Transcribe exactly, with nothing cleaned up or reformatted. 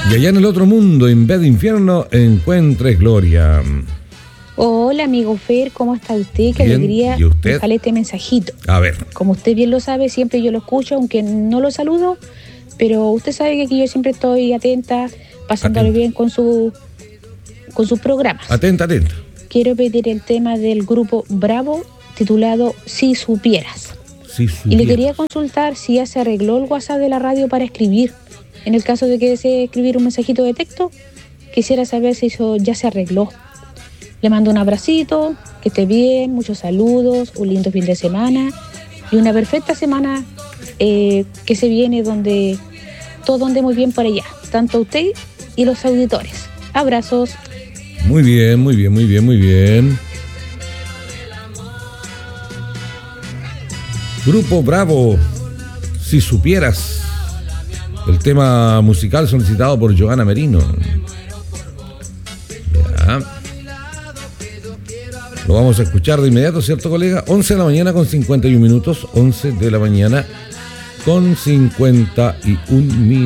Y allá en el otro mundo, en vez de infierno, encuentres gloria. Hola, amigo Fer, ¿cómo está usted? Qué Bien, alegría ¿y usted? dejarle este mensajito. A ver. Como usted bien lo sabe, siempre yo lo escucho, aunque no lo saludo, pero usted sabe que aquí yo siempre estoy atenta, pasándolo Atenta. bien con su con sus programas. Atenta, atenta. Quiero pedir el tema del grupo Bravo, titulado Si Supieras. Si Y le quería consultar si ya se arregló el WhatsApp de la radio para escribir. En el caso de que desee escribir un mensajito de texto, quisiera saber si eso ya se arregló. Le mando un abracito, que esté bien, muchos saludos, un lindo fin de semana y una perfecta semana eh, que se viene donde todo ande muy bien por allá, tanto usted y los auditores. Abrazos. Muy bien, muy bien, muy bien, muy bien. Grupo Bravo, Si Supieras. El tema musical solicitado por Joana Merino. Ya. Lo vamos a escuchar de inmediato, ¿cierto, colega? once de la mañana con cincuenta y un minutos. once de la mañana con cincuenta y un minutos.